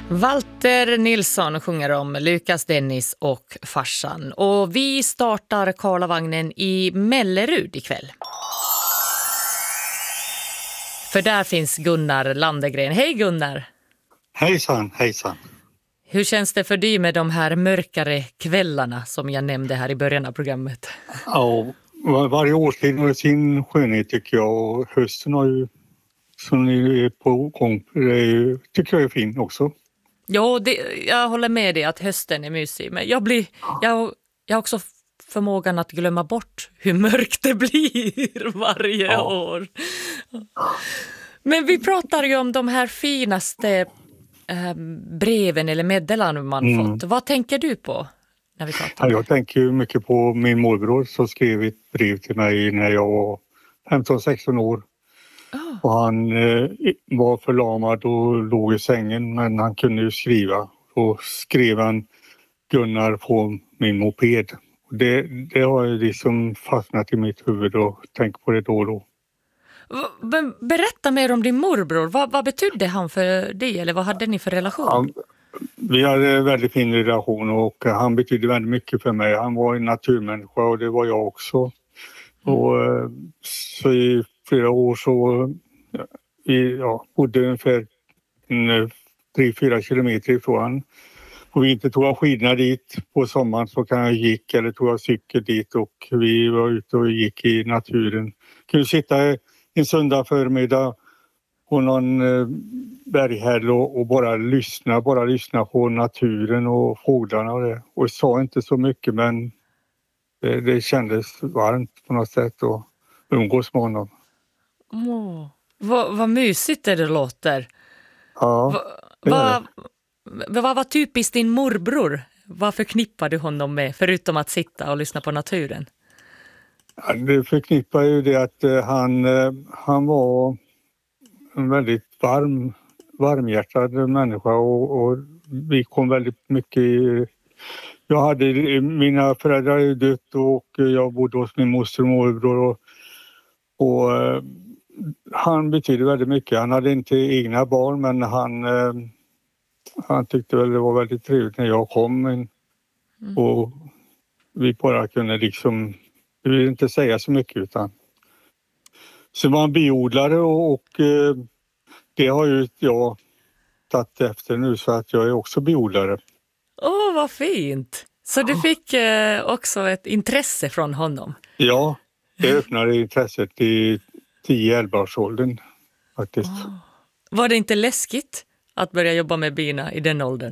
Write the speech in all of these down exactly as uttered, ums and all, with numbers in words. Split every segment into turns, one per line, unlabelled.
Walter Nilsson sjunger om Lukas, Dennis och farsan. Och vi startar Karlavagnen i Mellerud ikväll. För där finns Gunnar Landegren. Hej Gunnar!
Hejsan, hejsan.
Hur känns det för dig med de här mörkare kvällarna som jag nämnde här i början av programmet?
Ja, var, varje årstid har sin skönhet tycker jag, och hösten har ju, som ni är på gång, det är ju, tycker jag är fin också.
Jo, det, jag håller med dig att hösten är mysig, men jag, blir, jag, jag har också förmågan att glömma bort hur mörkt det blir varje ja. år. Men vi pratar ju om de här finaste eh, breven eller meddelanden man mm. fått. Vad tänker du på när vi pratar om
ja, Jag tänker ju mycket på min morbror som skrev ett brev till mig när jag var femton sexton år. Oh. Och han eh, var förlamad och låg i sängen, men han kunde ju skriva. Och skrev han Gunnar på min moped. Och det, det har ju liksom fastnat i mitt huvud och tänkt på det då och då.
Berätta mer om din morbror. Vad, vad betydde han för dig, eller vad hade ni för relation?
Han, vi hade en väldigt fin relation och han betydde väldigt mycket för mig. Han var en naturmänniska och det var jag också. Mm. Och så i flera år så vi ja, bodde ungefär tre fyra kilometer ifrån. Och vi inte tog jag skidorna dit på sommaren så kan jag gick eller tog jag cykel dit och vi var ute och gick i naturen. Kunde sitta en söndag förmiddag på någon berghäll och, och bara lyssna, bara lyssna på naturen och fåglarna och det. Och jag sa inte så mycket, men det, det kändes varmt på något sätt att umgås med honom.
Åh, vad, vad mysigt det låter.
Ja,
Va, va, vad var typiskt din morbror? Vad förknippar du honom med, förutom att sitta och lyssna på naturen?
Ja, det förknippar ju det att uh, han, uh, han var en väldigt varm, varmhjärtad människa och, och vi kom väldigt mycket i, jag hade, mina föräldrar är dött och jag bodde hos min moster och morbror och, och uh, han betydde väldigt mycket. Han hade inte egna barn, men han, uh, han tyckte väl det var väldigt trevligt när jag kom men, mm. och vi bara kunde liksom, vi vill inte säga så mycket utan så var han biodlare och, och eh, det har ju jag tagit efter nu så att jag är också biodlare.
Åh, oh, vad fint! Så du fick eh, också ett intresse från honom?
Ja, det öppnade intresset i tio elva årsåldern faktiskt. Oh.
Var det inte läskigt att börja jobba med bina i den åldern?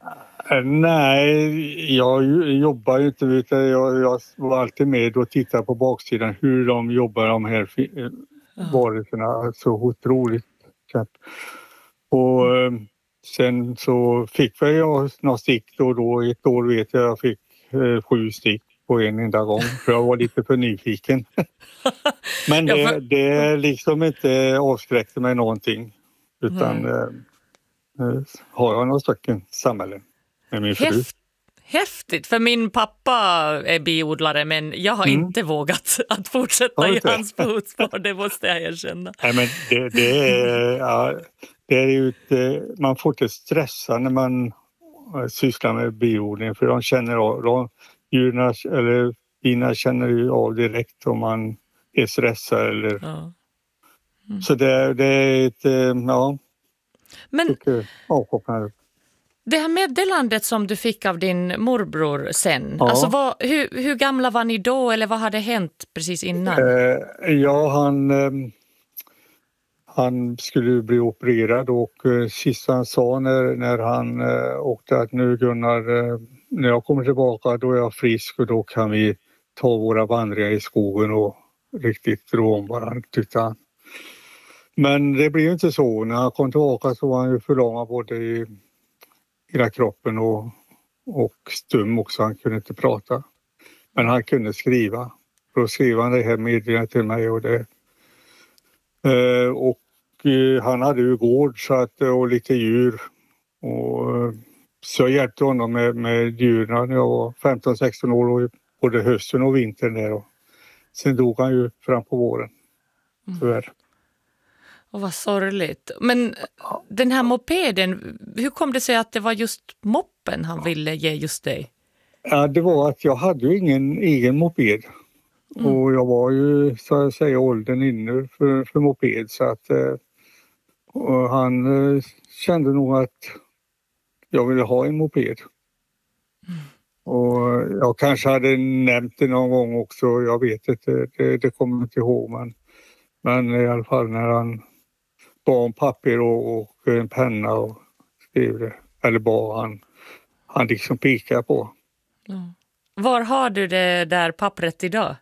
Nej, jag jobbar ju inte utan jag, jag var alltid med och tittade på baksidan hur de jobbar de här varelserna. Så otroligt. Och sen så fick jag några stick då och då. Ett år vet jag jag fick sju stick på en enda gång för jag var lite för nyfiken. Men det, ja, för... det liksom inte avskräckte mig någonting utan mm. har jag några stycken samhällen.
Häft, häftigt, för min pappa är biodlare men jag har mm. inte vågat att fortsätta i hans fotspår, det måste jag erkänna.
Nej, men det, det, är, ja, det är ju ett, man får inte stressa när man sysslar med biodling för de känner av, de, djurna eller bina känner ju av direkt om man är stressad eller ja. mm. Så det, det är ett, ja,
men
tycker avkoppnande.
Det här meddelandet som du fick av din morbror sen,
ja.
alltså vad, hur, hur gamla var ni då eller vad hade hänt precis innan?
Eh, ja, han, eh, han skulle bli opererad och eh, sist han sa när, när han eh, åkte att nu Gunnar, eh, när jag kommer tillbaka då är jag frisk och då kan vi ta våra vandringar i skogen och riktigt rå om varandra, tyckte han. Men det blev inte så. När han kom tillbaka så var han ju förlamad både i hela kroppen och, och stum också. Han kunde inte prata. Men han kunde skriva. Då skrev han det här meddelandet till mig. Och, det, eh, och eh, han hade ju gård så att, och lite djur. Och, så jag hjälpte honom med, med djuren när jag var femton sexton år. Och både hösten och vintern där. Och sen dog han ju fram på våren. Tyvärr.
Och vad sorgligt. Men den här mopeden, hur kom det sig att det var just moppen han ville ge just dig?
Ja, det var att jag hade ju ingen egen moped. Mm. Och jag var ju så att säga åldern inne för, för moped så att och han eh, kände nog att jag ville ha en moped. Mm. Och jag kanske hade nämnt det någon gång också, jag vet inte, det, det kommer jag inte ihåg men, men i alla fall när han bad om papper och, och en penna och skrev det, eller bad han, han liksom pekade på.
Mm. Var har du det där pappret idag?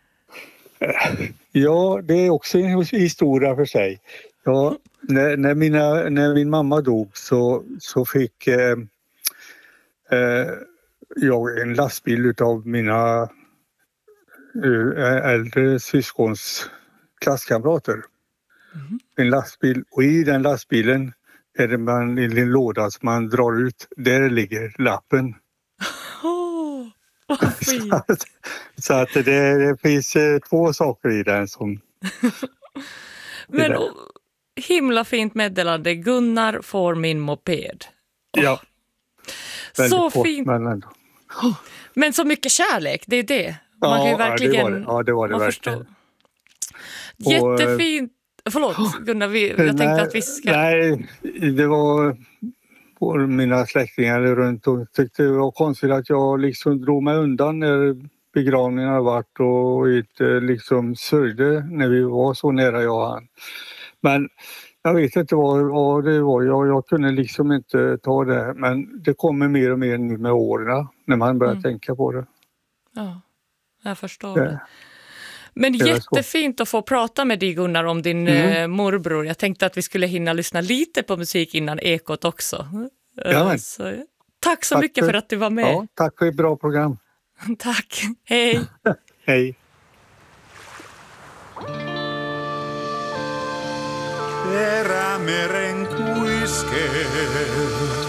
Ja, det är också en historia för sig. Ja, när, när, mina, när min mamma dog så, så fick eh, eh, jag en lastbil av mina eh, äldre syskons klasskamrater. Mm. En lastbil, och i den lastbilen är det man, en liten låda som man drar ut. Där ligger lappen.
Oh,
så att, så att det, det finns eh, två saker i den som...
Men oh, himla fint meddelande. Gunnar får min moped. Oh.
Ja.
Så
kort,
fint.
Men, ändå.
Men så mycket kärlek, det är det. Man
ja,
kan ju verkligen...
ja, det var det, ja, det, var det verkligen.
Jättefint. Förlåt Gunnar, vi, jag tänkte
nej,
att vi ska...
Nej, det var mina släktingar runt och tyckte det var konstigt att jag liksom drog mig undan när begravningen hade varit och inte liksom sörjde när vi var så nära jag och han. Men jag vet inte vad, vad det var, jag, jag kunde liksom inte ta det, men det kommer mer och mer nu med åren när man börjar mm. tänka på det.
Ja, jag förstår det. Men jättefint att få prata med dig Gunnar om din mm. eh, morbror. Jag tänkte att vi skulle hinna lyssna lite på musik innan ekot också.
Ja,
så, tack så tack mycket för, för att du var med.
Ja, tack för ett bra program.
Tack, hej.
Hej.
Perämeren kuiskee.